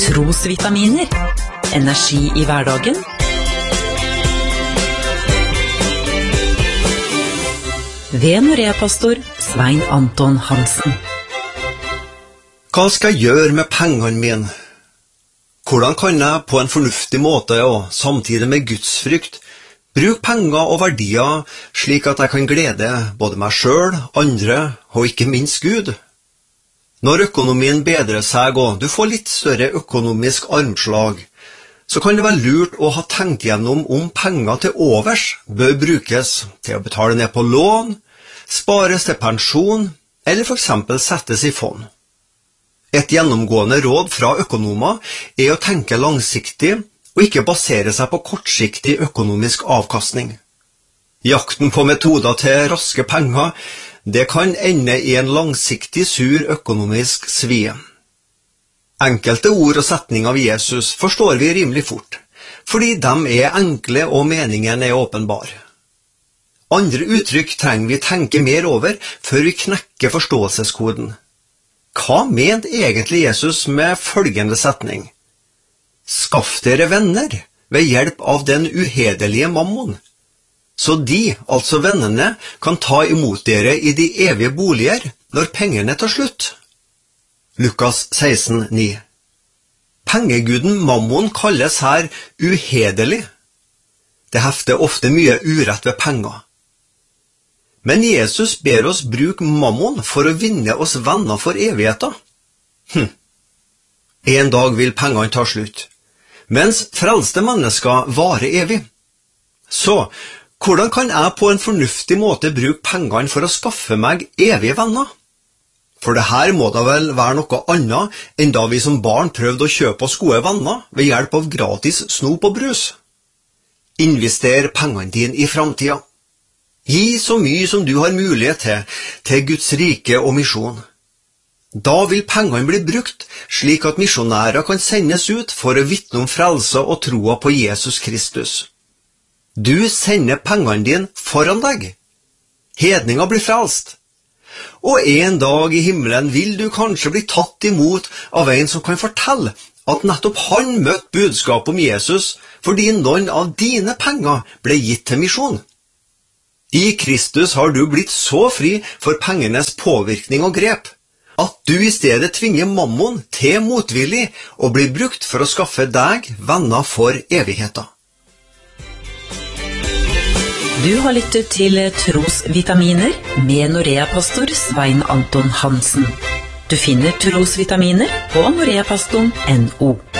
Trosvitaminer. Energi i hverdagen. Ved Norea-pastor Svein Anton Hansen. Hva skal jeg gjøre med pengene mine? Hvordan kan jeg på en fornuftig måte og samtidig med gudsfrykt bruke penger og verdier slik at jeg kan glede både meg selv, andre og ikke minst Gud? Når økonomien bedrer seg og du får litt større økonomisk armslag, så kan det være lurt å ha tenkt gjennom om penger til overs bør brukes til å betale ned på lån, spares til pensjon eller for eksempel settes i fond. Et gjennomgående råd fra økonomer er å tenke langsiktig og ikke basere seg på kortsiktig økonomisk avkastning. Jakten på metoder til raske penger, det kan ende i en langsiktig sur økonomisk svie. Enkelte ord og setninger av Jesus forstår vi rimelig fort, fordi de er enkle og meningen er åpenbar. Andre uttrykk trenger vi tenke mer over før vi knekker forståelseskoden. Hva mente egentlig Jesus med følgende setning? Skaff dere venner ved hjelp av den uhederlige mammon, så de, altså vennene, kan ta imot dere i de evige boliger når pengene tar slutt. Lukas 16,9. Pengeguden mammon kalles her uhederlig. Det hefter ofte mye urett ved penger. Men Jesus ber oss bruke mammon for å vinne oss venner for evigheten. En dag vil pengene ta slutt, mens frelste mennesker varer evig. Så, hvordan kan jeg på en fornuftig måte bruke pengene for å skaffe meg evige venner? For det her må da vel være noe annet enn da vi som barn prøvde å kjøpe oss gode venner ved hjelp av gratis snop og brus. Invester pengene dine i fremtiden. Gi så mye som du har mulighet til Guds rike og misjon. Da vil pengene bli brukt slik at misjonærer kan sendes ut for å vitne om frelse og troa på Jesus Kristus. Du sender pengene dine foran deg. Hedninger blir frelst. Og en dag i himmelen vil du kanskje bli tatt imot av en som kan fortelle at nettopp han møtte budskap om Jesus fordi noen av dine penger ble gitt til misjon. I Kristus har du blitt så fri for pengenes påvirkning og grep, at du i stedet tvinger mammon til motvillig og blir brukt for å skaffe deg venner for evigheten. Du har lyttet til Trosvitaminer med Norea-pastor Svein Anton Hansen. Du finner Trosvitaminer på noreapastoren.no.